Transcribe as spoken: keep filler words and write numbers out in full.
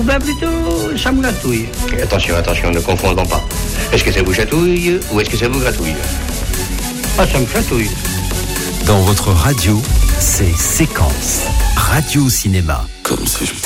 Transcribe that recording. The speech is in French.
ben plutôt, ça me gratouille. Attention, attention, ne confondons pas. Est-ce que ça vous chatouille ou est-ce que ça vous gratouille? Ah, ça me chatouille. Dans votre radio, c'est Séquence Radio Cinéma. Comme si je